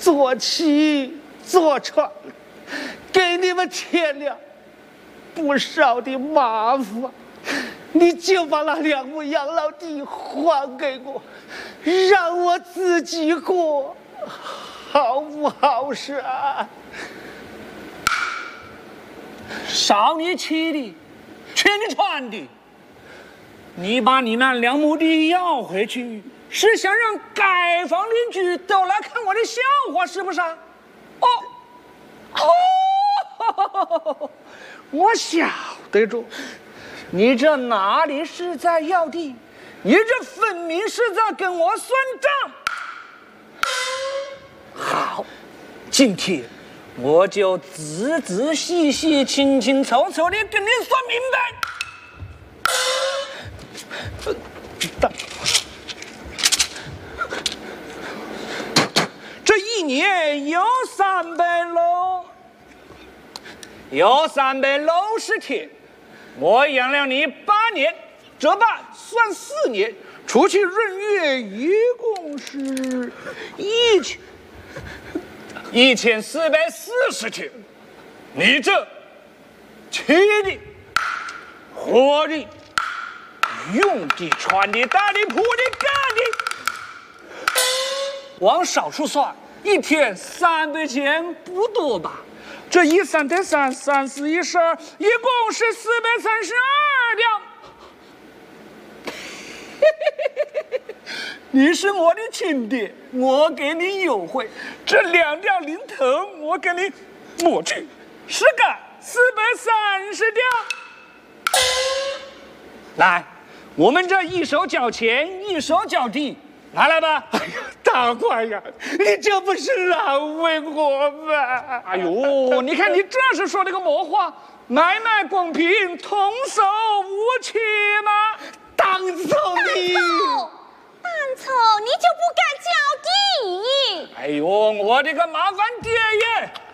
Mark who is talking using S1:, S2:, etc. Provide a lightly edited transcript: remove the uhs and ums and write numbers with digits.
S1: 坐骑坐船，给你们添了不少的麻烦。你就把那2亩养老地还给我，让我自己过，好不好噻？
S2: 少你骑的，缺你穿的。你把你那2亩地要回去，是想让街坊邻居都来看我的笑话，是不是啊？哦，我晓得着。你这哪里是在要地，你这分明是在跟我算账。好，今天我就仔仔细细、清清楚楚的跟你说明白。这1年有360，有360天。我养了你8年，这8算4年，除去闰月，一共是1440天。你这骑的、活的、用的、穿的、戴的、铺的、干的，往少处算，1天300钱不多吧？这1、3得3，3、4、1、12，一共是432两。你是我的亲爹，我给你优惠，这2两零头我给你抹去，是个430两。来，我们这一手缴钱，一手缴地，拿来吧。
S1: 哎呀，大官呀，你这不是难为我吗？
S2: 哎呦，你看你这是说了个么话？买卖公平，童叟无欺吗？
S1: 当走你！
S3: 当初你就不敢交地。
S2: 哎呦，我的个麻烦爹耶！